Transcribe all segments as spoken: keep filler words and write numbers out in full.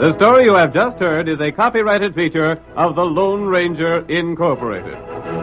The story you have just heard is a copyrighted feature of the Lone Ranger Incorporated.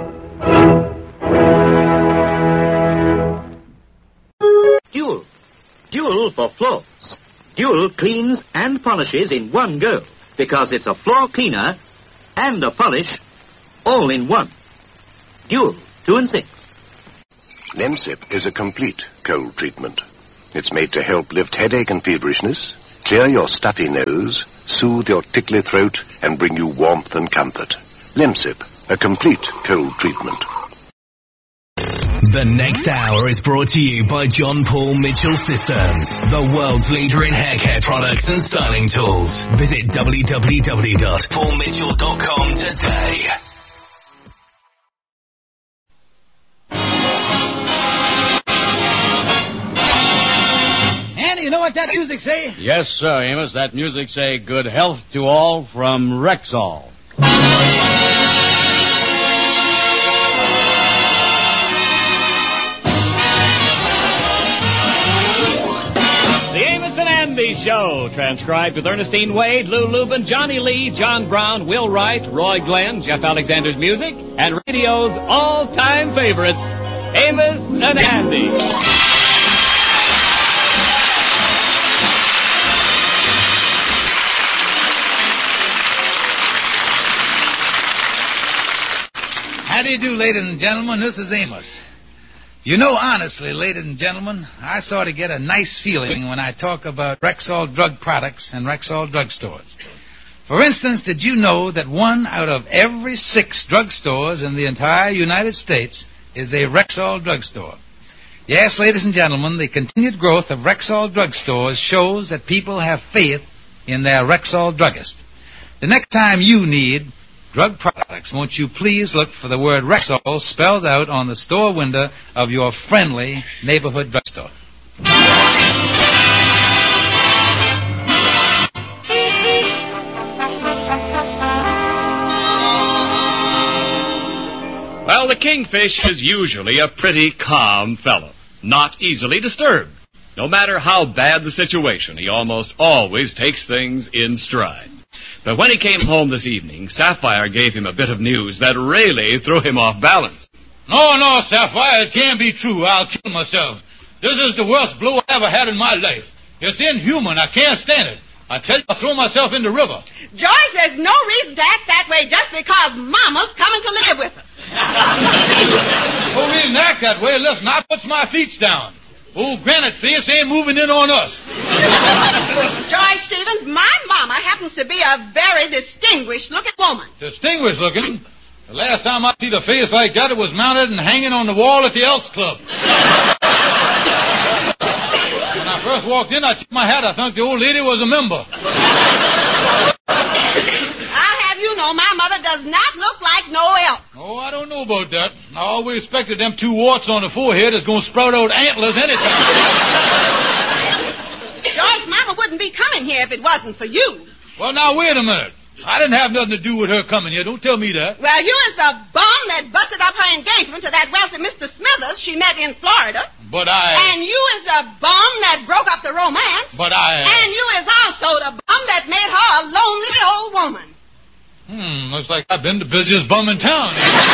Dual. Dual for floors. Dual cleans and polishes in one go because it's a floor cleaner and a polish all in one. Dual, two and six. Lemsip is a complete cold treatment. It's made to help lift headache and feverishness, clear your stuffy nose, soothe your tickly throat, and bring you warmth and comfort. Lemsip, a complete cold treatment. The next hour is brought to you by John Paul Mitchell Systems, the world's leader in hair care products and styling tools. Visit w w w dot paul mitchell dot com today. Andy, you know what that music say? Yes, sir, Amos. That music say good health to all from Rexall. Andy Show, transcribed with Ernestine Wade, Lou Lubin, Johnny Lee, John Brown, Will Wright, Roy Glenn, Jeff Alexander's music, and radio's all-time favorites, Amos and Andy. How do you do, ladies and gentlemen? This is Amos. You know, honestly, ladies and gentlemen, I sort of get a nice feeling when I talk about Rexall drug products and Rexall drugstores. For instance, did you know that one out of every six drugstores in the entire United States is a Rexall drugstore? Yes, ladies and gentlemen, the continued growth of Rexall drugstores shows that people have faith in their Rexall druggist. The next time you need drug products, won't you please look for the word Rexall spelled out on the store window of your friendly neighborhood drugstore. Well, the Kingfish is usually a pretty calm fellow, not easily disturbed. No matter how bad the situation, he almost always takes things in stride. But when he came home this evening, Sapphire gave him a bit of news that really threw him off balance. No, no, Sapphire, it can't be true. I'll kill myself. This is the worst blow I ever had in my life. It's inhuman. I can't stand it. I tell you, I'll throw myself in the river. George, there's no reason to act that way just because Mama's coming to live with us. No reason to act that way. Listen, I puts my feet down. Old Granite Face ain't moving in on us. George Stevens, my mama happens to be a very distinguished-looking woman. Distinguished looking? The last time I see a face like that, it was mounted and hanging on the wall at the Elks Club. When I first walked in, I took my hat. I thought the old lady was a member. I'll have you know my mother does not look like no elk. Oh, I don't know about that. I always expected them two warts on the forehead is going to sprout out antlers anytime. George, Mama wouldn't be coming here if it wasn't for you. Well, now, wait a minute. I didn't have nothing to do with her coming here. Don't tell me that. Well, you is the bum that busted up her engagement to that wealthy Mister Smithers she met in Florida. But I... And you is the bum that broke up the romance. But I... And you is also the bum that made her a lonely old woman. Hmm, looks like I've been the busiest bum in town.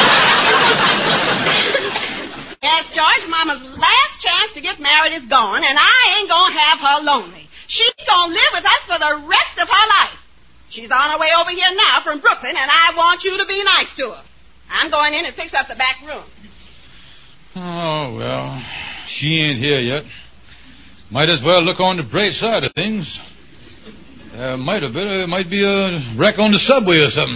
Yes, George, Mama's last chance to get married is gone, and I ain't gonna have her lonely. She's gonna live with us for the rest of her life. She's on her way over here now from Brooklyn, and I want you to be nice to her. I'm going in and fix up the back room. Oh, well, she ain't here yet. Might as well look on the bright side of things. There might have been, uh, might be a wreck on the subway or something.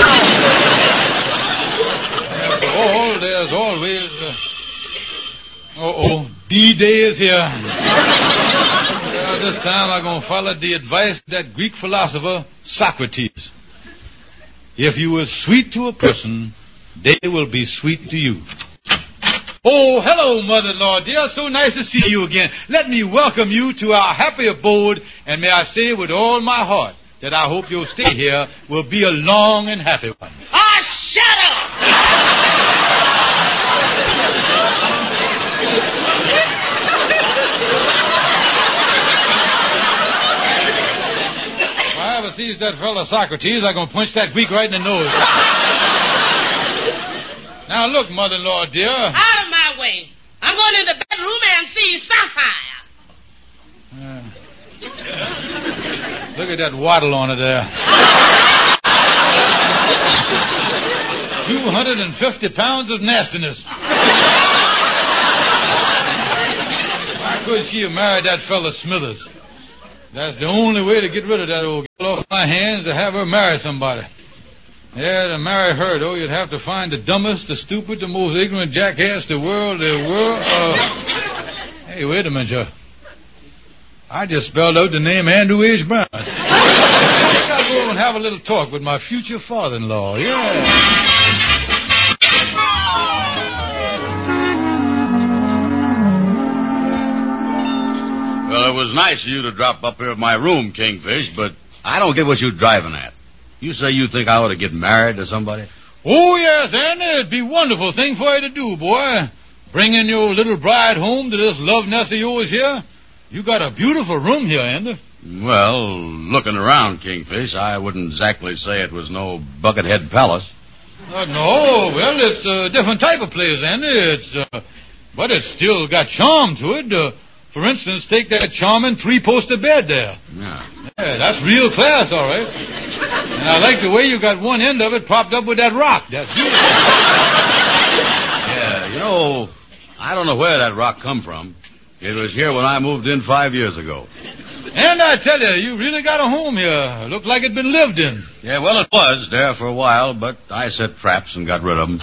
After all, there's always... Uh... Uh-oh, D-Day is here. Well, this time I'm going to follow the advice of that Greek philosopher, Socrates. If you are sweet to a person, they will be sweet to you. Oh, hello, mother-in-law, dear. So nice to see you again. Let me welcome you to our happy abode, and may I say with all my heart that I hope your stay here will be a long and happy one. Ah, shut up! I have a ever sees that fellow Socrates, I'm going to punch that Greek right in the nose. Now, look, mother-in-law, dear. Out of my way. I'm going in the bedroom and see Sapphire. Uh, look at that waddle on it there. two hundred fifty pounds of nastiness. Why couldn't she have married that fella Smithers? That's the only way to get rid of that old girl off my hands, to have her marry somebody. Yeah, to marry her, though, you'd have to find the dumbest, the stupid, the most ignorant jackass the world, the world. Uh... Hey, wait a minute, sir. I just spelled out the name Andrew H. Brown. I think I'll go and have a little talk with my future father-in-law. Yeah. Well, it was nice of you to drop up here at my room, Kingfish, but I don't get what you're driving at. You say you think I ought to get married to somebody? Oh, yes, Andy. It'd be a wonderful thing for you to do, boy. Bringing your little bride home to this love nest of yours here. You got a beautiful room here, Andy. Well, looking around, Kingfish, I wouldn't exactly say it was no Buckethead Palace. Uh, no, well, it's a different type of place, Andy. It's, uh, but it's still got charm to it. Uh, for instance, take that charming three-poster bed there. Yeah. Yeah, that's real class, all right. And I like the way you got one end of it propped up with that rock. That's beautiful. Yeah, you know, I don't know where that rock come from. It was here when I moved in five years ago. And I tell you, you really got a home here. Looked like it'd been lived in. Yeah, well, it was there for a while, but I set traps and got rid of them.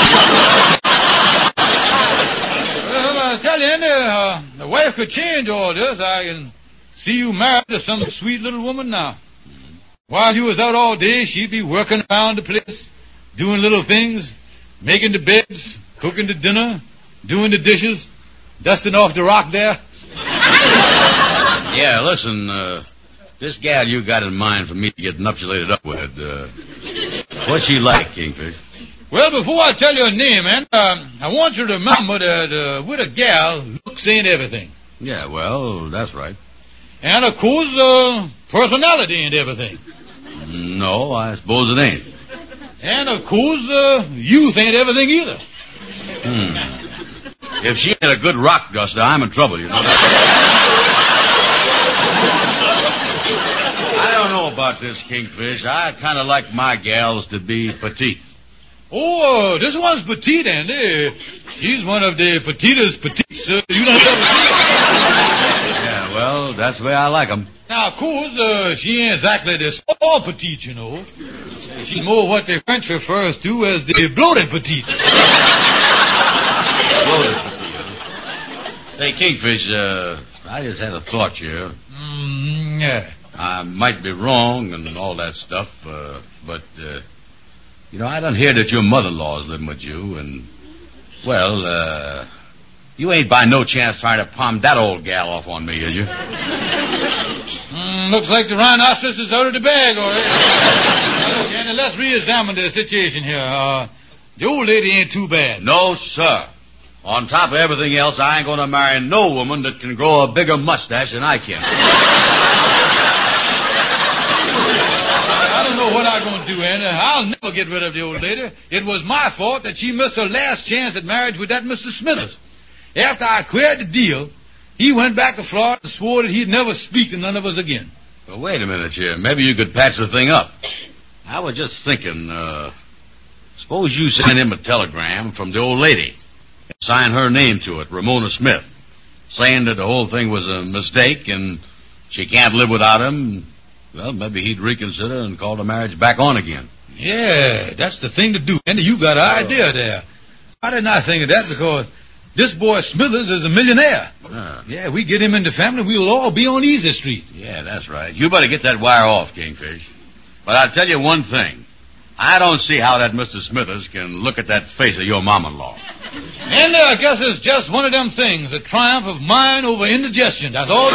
Well, I tell you, Andy, uh, the wife could change all this. I can see you married to some sweet little woman now. While you was out all day, she'd be working around the place, doing little things, making the beds, cooking the dinner, doing the dishes, dusting off the rock there. Yeah, listen, uh, this gal you got in mind for me to get nuptialated up with, uh, what's she like, Kingfish? Well, before I tell you her name, man, uh, I want you to remember that uh, with a gal, looks ain't everything. Yeah, well, that's right. And, of course, uh, personality ain't everything. No, I suppose it ain't. And, of course, uh, youth ain't everything either. Hmm. If she had a good rock duster, I'm in trouble, you know. I don't know about this, Kingfish. I kind of like my gals to be petite. Oh, uh, this one's petite, Andy. She's one of the petitest petites uh, you done ever seen. Yeah, well, that's the way I like 'em. Now, of course, uh, she ain't exactly the small petite, you know. She's more what the French refers to as the bloated petite. Bloated petite. Hey, Kingfish, uh, I just had a thought here. Mm, yeah. I might be wrong and all that stuff, uh, but, uh, you know, I done hear that your mother-in-law is living with you, and, well, uh, you ain't by no chance trying to palm that old gal off on me, is you? Mm, looks like the rhinoceros is out of the bag, all right. Look, Andy, let's re-examine the situation here. Uh, the old lady ain't too bad. No, sir. On top of everything else, I ain't going to marry no woman that can grow a bigger mustache than I can. I don't know what I'm going to do, Andy. I'll never get rid of the old lady. It was my fault that she missed her last chance at marriage with that Mister Smithers. After I queered the deal, he went back to Florida and swore that he'd never speak to none of us again. Well, wait a minute here. Maybe you could patch the thing up. I was just thinking, uh, suppose you send him a telegram from the old lady and sign her name to it, Ramona Smith, saying that the whole thing was a mistake and she can't live without him. Well, maybe he'd reconsider and call the marriage back on again. Yeah, that's the thing to do. Andy, you got an idea there. Why didn't I think of that? Because this boy Smithers is a millionaire. Uh, yeah, we get him in the family, we'll all be on Easy Street. Yeah, that's right. You better get that wire off, Kingfish. But I'll tell you one thing. I don't see how that Mister Smithers can look at that face of your mom-in-law. And uh, I guess it's just one of them things, a triumph of mind over indigestion. That's all.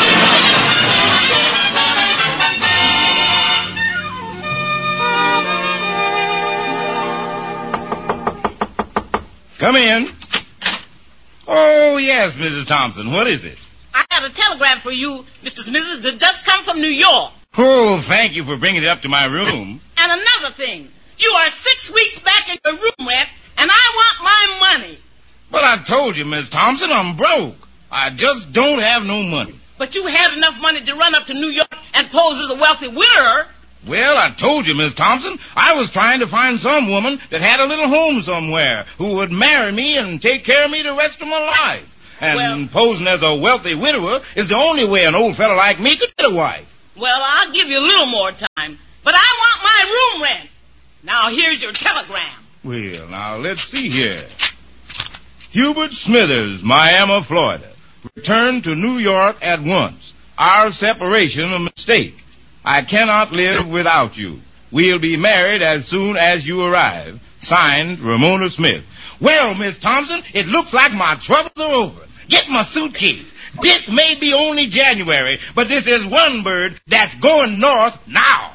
Come in. Oh, yes, Missus Thompson. What is it? I have a telegram for you, Mister Smithers. It just come from New York. Oh, thank you for bringing it up to my room. And another thing, you are six weeks back in your room rent, and I want my money. But I told you, Miss Thompson, I'm broke. I just don't have no money. But you had enough money to run up to New York and pose as a wealthy widower. Well, I told you, Miss Thompson, I was trying to find some woman that had a little home somewhere who would marry me and take care of me the rest of my life. And well, posing as a wealthy widower is the only way an old fellow like me could get a wife. Well, I'll give you a little more time, but I want my room rent. Now, here's your telegram. Well, now, let's see here. Hubert Smithers, Miami, Florida. Return to New York at once. Our separation a mistake. I cannot live without you. We'll be married as soon as you arrive. Signed, Ramona Smith. Well, Miss Thompson, it looks like my troubles are over. Get my suitcase. This may be only January, but this is one bird that's going north now.